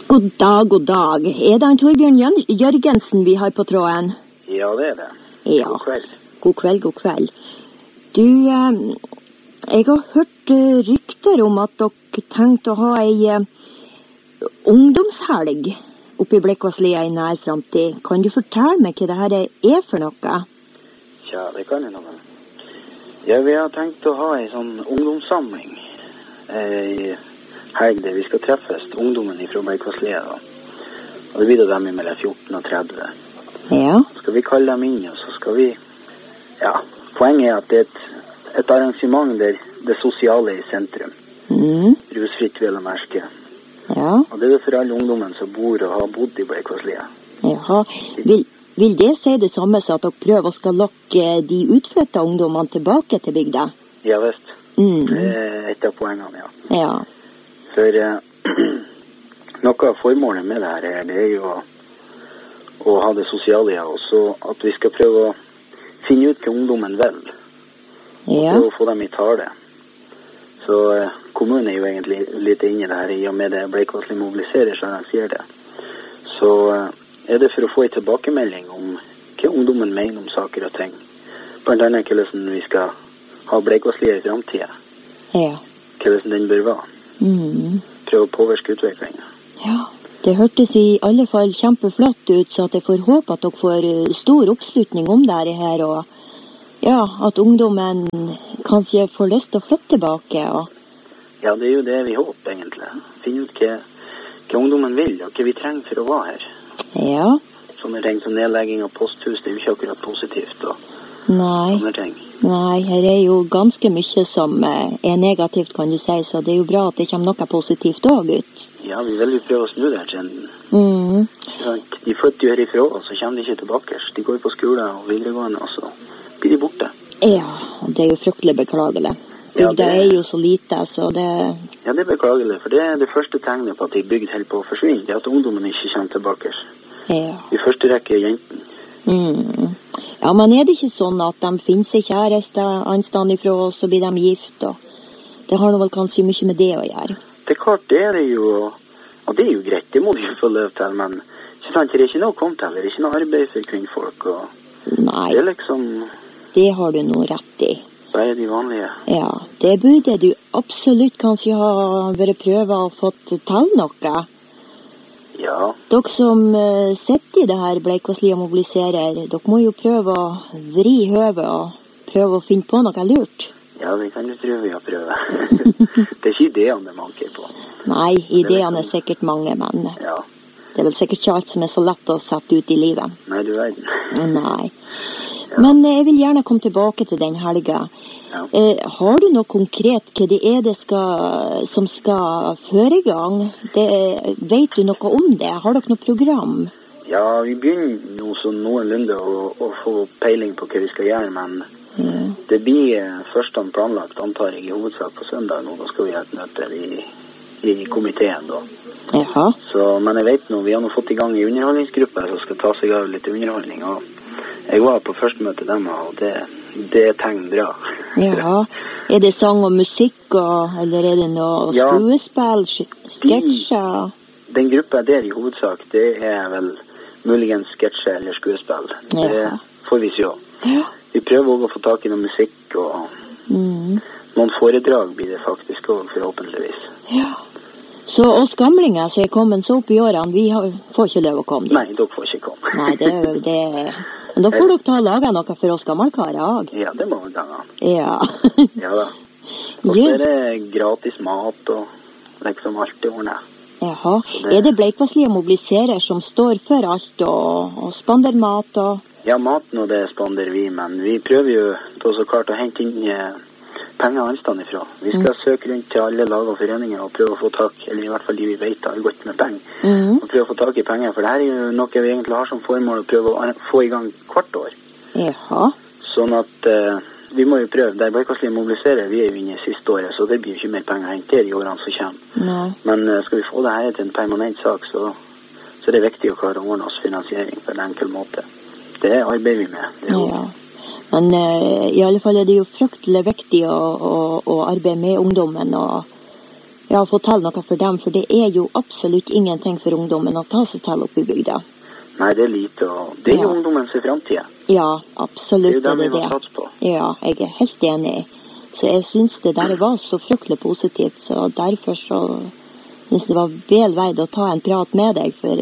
God dag, god dag. Er det en Torbjørn Jørgensen vi har på tråden? Ja, det er det. Ja. God kveld. God kveld, god kveld. Du, jeg har hørt rykter om at dere tenkte å ha ei ungdomshelg oppe i Blekkvasslia i nær fremtid. Kan du fortelle meg hva det her er for noe? Ja, det kan jeg noe. Ja, vi har tenkt å ha en sånn ungdomssamling i helg der vi skal treffes, ungdommen fra Blekkvasslia da. Og det blir da dem mellom 14 og 30. Ja. Så skal vi kalle dem inn, og så skal vi... Ja, poenget er at det er et arrangement der det sosiale er i sentrum. Rusfritt vil jeg merke. Ja. Og det er for alle ungdommen som bor og har bodd i Blekkvasslia. Jaha. Vil det si det samme så at dere prøver å skal lokke de utflyttede ungdommene tilbake til bygda? Ja, visst. Det er et av poengene, ja. Ja. For noe av formålet med det her det er jo å ha det sosiale, ja, og så at vi skal prøve å finne ut hva ungdommen vil. Ja. Og prøve å få dem i tale. Så kommunen er jo egentlig litt inne i det her, i og med det Blekkvasslia mobiliserer, så arrangerer det. Så er det for å få en tilbakemelding om hva ungdommen mener om saker og ting. Blant annet hvordan vi skal ha Blekkvasslia i fremtiden. Ja. Hvordan den bør være. Prøve å påvirke utviklingen. Ja, det hørtes i alle fall kjempeflott ut, så at jeg får håpe at dere får stor oppslutning om det her, og ja, at ungdommen kanskje får lyst til å flytte tilbake. Og... Ja, det er jo det vi håper egentlig. Finne ut hva ungdommen vil, og hva vi trenger for å være her. Ja. Sånne ting som nedlegging av posthus, det er jo ikke akkurat positivt, og sånne ting. Nei, her er jo ganske mye som er negativt, kan du si, så det er jo bra at det kommer noe positivt også ut. Ja, vi vil jo prøve å snu det her trenden. De flytter jo herifra, og så kommer de ikke tilbake. De går på skole og videregående, og så blir de borte. Ja, det er jo fryktelig beklagelig. Bygda er jo så lite, så det... Ja, det er beklagelig, for det er det første tegnet på at de bygd helt på å forsvinne, det er at ungdommen ikke kommer tilbake. Ja. I første rekke er jenten. Ja, men er det ikke sånn at de finner seg kjæreste anstand ifra, og så blir de gift, og det har nå vel kanskje mye med det å gjøre? Det er klart, det er jo, og det er jo greit, det må de jo få løp til, men ikke sant, det er ikke noe å komme til, det er ikke noe arbeid for kvinnfolk, og nei, det er liksom... Det har du nå rett i. Bare de vanlige. Ja, det burde du absolutt kanskje ha vært prøvet og fått til noe. Ja. Dere som sitter i det her Blekkvasslia mobiliserer, dere må jo prøve å vri høvet og prøve å finne på noe lurt. Ja, det kan du tro vi har prøvet. Det er ikke ideene det manker på. Nei, ideene er sikkert mange, men ja. Det er vel sikkert ikke alt som er så lett å sette ut i livet. Nei, du vet. Nei. Ja. Men jeg vil gjerne komme tilbake til den helga. Ja. Har du noe konkret hva det er som skal føre i gang? Vet du noe om det? Har dere noe program? Ja, vi begynner nå så noenlunde å få peiling på hva vi skal gjøre, men det blir først planlagt, antar jeg, i hovedsak på søndag nå. Da skal vi ha et møte i komiteen da. Jaha. Så, men jeg vet nå, vi har nå fått i gang en underholdningsgruppe som skal ta seg av litt underholdning, og jeg var på første møte dem, og det er tegn bra. Ja, er det sang og musikk, eller er det noe skuespill, sketsjer? Den gruppa der i hovedsak, det er vel muligens sketsjer eller skuespill. Det får vi se. Ja. Vi prøver også å få tak i noe musikk, og noen foredrag blir det faktisk også, forhåpentligvis. Ja. Så oss gamlinger som er kommet så opp i årene, vi får ikke lov å komme dit? Nei, dere får ikke komme. Nei, det men da får dere ta og lage noe for oss gammelkarer også. Ja, det må vi gange. Ja. Ja da. Og så er det gratis mat og liksom alt det ordnet. Jaha. Er det Blekkvasslia mobiliserer som står for alt og spander mat og... Ja, maten og det spander vi, men vi prøver jo på så klart å hente inn penger anstand ifra. Vi skal søke rundt til alle lag og foreninger og prøve å få tak, eller i hvert fall de vi vet har godt med penger, og prøve å få tak i penger, for det her er jo noe vi egentlig har som formål å prøve å få i gang hvert år. Jaha. Sånn at vi må jo prøve, der Blekkvasslia mobiliserer, vi er jo inne i siste året, så det blir jo ikke mer penger hendt der i årene som kommer. Nei. Men skal vi få det her til en permanent sak, så er det viktig å klare å ordne oss finansiering på en enkel måte. Det arbeider vi med. Det ja. Men i alle fall er det jo fryktelig viktig å arbeide med ungdommen, og Ja, få til noe for dem, for det er jo absolutt ingenting for ungdommen å ta seg til oppe i bygda. Nei, det er lite, og det er jo ungdommens fremtid. Ja, absolutt. Det er jo dem vi må satse på. Ja, jeg er helt enig. Så jeg synes det der var så fryktelig positivt, så derfor så synes det var vel veid å ta en prat med deg for,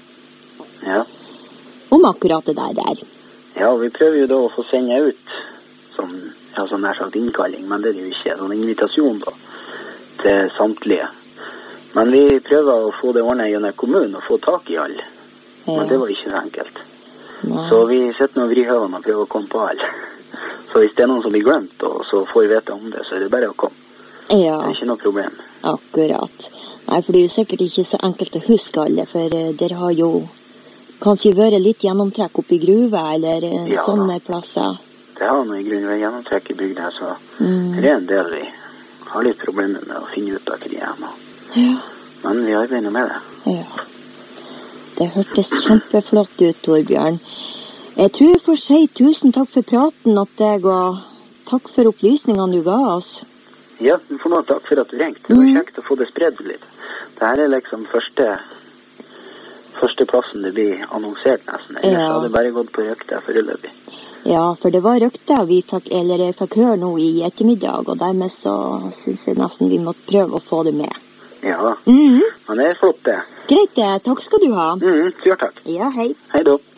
om akkurat det der. Ja, vi prøver jo da å få sende ut som, sånn nær sagt innkalling, men det er jo ikke sånn invitasjon da, til samtlige. Men vi prøver å få det ordnet gjennom kommunen og få tak i alle. Men det var ikke så enkelt. Nei. Så vi setter noen vrihøvene og prøver å komme på alle. Så hvis det er noen som blir glemt, og så får vi vite om det, så er det bare å komme. Ja. Det er ikke noe problem. Akkurat. Nei, for det er jo sikkert ikke så enkelt å huske alle, for dere har jo kanskje vært litt gjennomtrekk opp i gruve, eller sånne plasser. Det har noe i grunnen vært gjennomtrekk i bygda, så det er en del vi har litt problemer med å finne ut av hva de er. Ja. Men vi arbeider med det. Ja. Det hørtes kjempeflott ut, Torbjørn. Jeg tror jeg får si tusen takk for praten at deg, og takk for opplysningene du ga oss. Ja, du får noe takk for at du ringte. Det var kjekt å få det spredd litt. Dette er liksom første plassen det blir annonsert nesten. Ellers hadde det bare gått på rykte foreløpig. Ja, for det var rykte jeg fikk høre nå i ettermiddag, og dermed så synes jeg nesten vi måtte prøve å få det med. Ja, men det er flott det. Greit det, takk skal du ha. Tusen takk. Ja, hei. Hei da.